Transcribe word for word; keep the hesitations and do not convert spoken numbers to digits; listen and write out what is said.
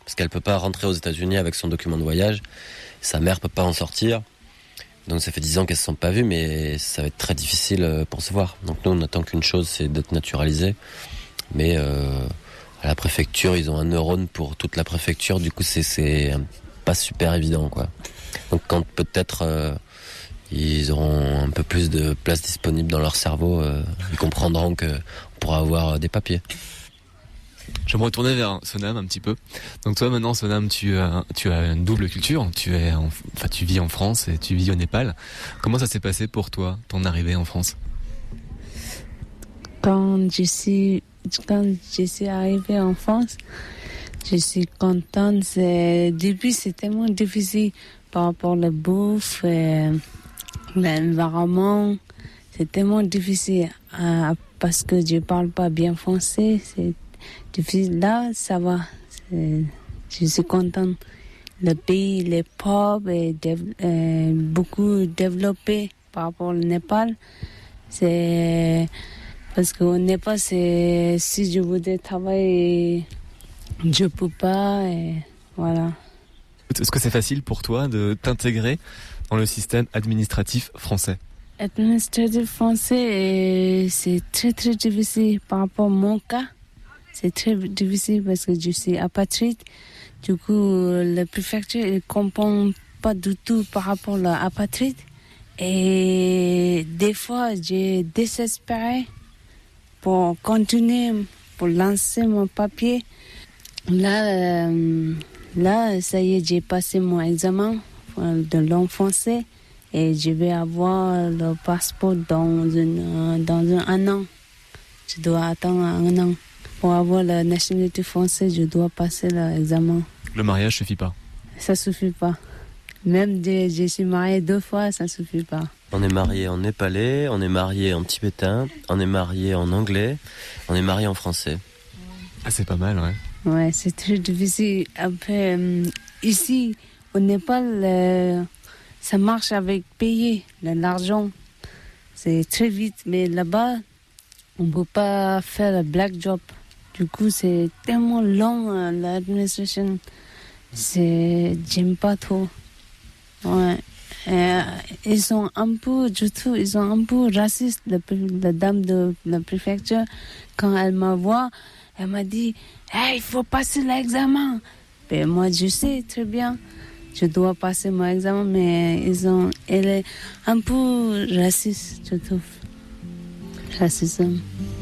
parce qu'elle peut pas rentrer aux États-Unis avec son document de voyage. Sa mère peut pas en sortir. Donc ça fait dix ans qu'elles se sont pas vues, mais ça va être très difficile pour se voir. Donc nous, on attend qu'une chose, c'est d'être naturalisé. Mais euh, à la préfecture, ils ont un neurone pour toute la préfecture. Du coup, c'est, c'est pas super évident, quoi. Donc quand peut-être euh, ils auront un peu plus de place disponible dans leur cerveau, euh, ils comprendront qu'on pourra avoir des papiers. Je vais me retourner vers Sonam un petit peu. Donc toi maintenant, Sonam, tu as, tu as une double culture. Tu es, en, enfin, tu vis en France et tu vis au Népal. Comment ça s'est passé pour toi, ton arrivée en France? Quand je suis, quand je suis arrivée en France, je suis contente. C'est, depuis, c'est tellement difficile par rapport à la bouffe, et l'environnement. C'est tellement difficile euh, parce que je parle pas bien français. C'est difficile. Là, ça va. C'est, je suis contente. Le pays, les pauvres, est dév- euh, beaucoup développé par rapport au Népal. C'est parce qu'au Népal, c'est si je voudrais travailler, je peux pas. Et voilà. Est-ce que c'est facile pour toi de t'intégrer dans le système administratif français? Administratif français, c'est très très difficile par rapport à mon cas. C'est très difficile parce que je suis apatride. Du coup, la préfecture ne comprend pas du tout par rapport à l'apatride. Et des fois, j'ai désespéré pour continuer, pour lancer mon papier. Là, euh, là, ça y est, j'ai passé mon examen de langue française et je vais avoir le passeport dans, une, dans un, un an. Je dois attendre un an. Pour avoir la nationalité française, je dois passer l'examen. Le mariage suffit pas? Ça suffit pas. Même de, je suis mariée deux fois, ça suffit pas. On est marié en népalais, on est marié en tibétain, on est marié en anglais, on est marié en français. Ah, c'est pas mal, ouais. Ouais, c'est très difficile. Après, euh, ici, au Népal, euh, ça marche avec payer l'argent. C'est très vite, mais là-bas, on ne peut pas faire le black job. Du coup, c'est tellement long, euh, l'administration. C'est, j'aime pas trop. Ouais. Euh, ils sont un peu, du tout, ils sont un peu racistes, la, la dame de la préfecture. Quand elle m'a vu, elle m'a dit, hey, il faut passer l'examen. Et moi, je sais très bien, je dois passer mon examen, mais ils ont, elle est un peu raciste, je trouve. Racisme.